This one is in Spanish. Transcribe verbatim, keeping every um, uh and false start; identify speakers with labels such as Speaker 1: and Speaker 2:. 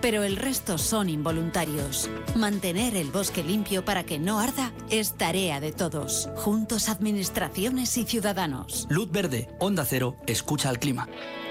Speaker 1: pero el resto son involuntarios. Mantener el bosque limpio para que no arda es tarea de todos. Juntos, administraciones y ciudadanos.
Speaker 2: Luz verde, Onda Cero, escucha al clima.